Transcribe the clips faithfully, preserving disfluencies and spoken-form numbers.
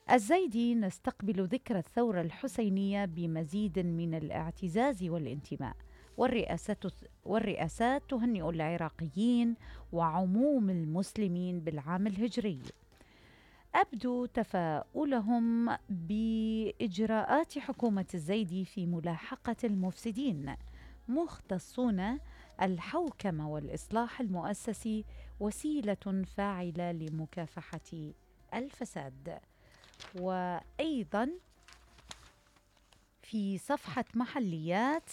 الزايدي نستقبل ذكرى الثورة الحسينية بمزيد من الاعتزاز والانتماء. والرئاسات والرئاسات تهنئ العراقيين وعموم المسلمين بالعام الهجري. أبدوا تفاؤلهم بإجراءات حكومة الزيدي في ملاحقة المفسدين، مختصون الحوكمة والإصلاح المؤسسي وسيلة فاعلة لمكافحة الفساد. وأيضا في صفحة محليات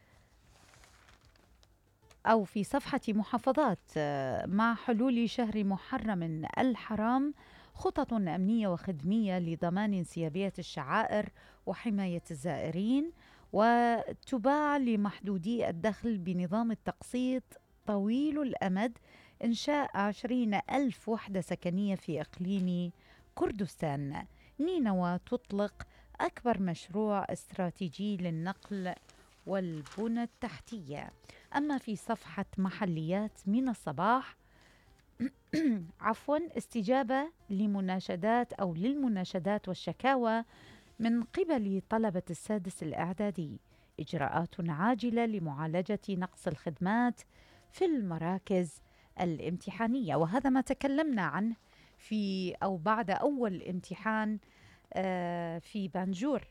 أو في صفحة محافظات، آه، مع حلول شهر محرم الحرام خطط أمنية وخدمية لضمان انسيابية الشعائر وحماية الزائرين، وتباع لمحدودي الدخل بنظام التقسيط طويل الأمد إنشاء عشرين ألف وحدة سكنية في إقليم كردستان. نينوى تطلق أكبر مشروع استراتيجي للنقل والبنى التحتية. أما في صفحة محليات من الصباح عفوا استجابة لمناشدات أو للمناشدات والشكاوى من قبل طلبة السادس الإعدادي، إجراءات عاجلة لمعالجة نقص الخدمات في المراكز الامتحانية. وهذا ما تكلمنا عنه في أو بعد أول امتحان آه، في بانجور.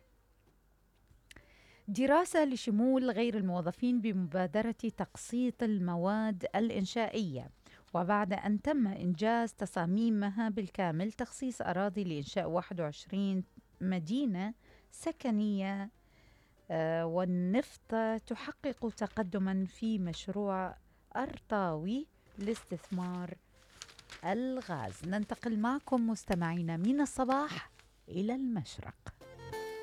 دراسة لشمول غير الموظفين بمبادرة تقسيط المواد الإنشائية. وبعد أن تم إنجاز تصاميمها بالكامل تخصيص أراضي لإنشاء واحد وعشرين مدينة سكنية، آه، والنفط تحقق تقدما في مشروع أرطاوي لاستثمار الغاز. ننتقل معكم مستمعينا من الصباح إلى المشرق.